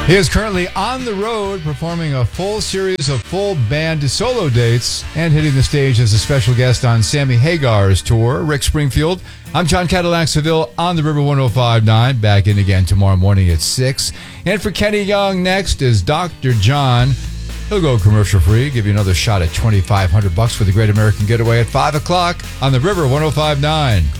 He is currently on the road performing a full series of full band solo dates and hitting the stage as a special guest on Sammy Hagar's tour. Rick Springfield, I'm John Cadillac Seville on the River 105.9. Back in again tomorrow morning at 6. And for Kenny Young, next is Dr. John. He'll go commercial free, give you another shot at $2,500 for the Great American Getaway at 5 o'clock on the River 105.9.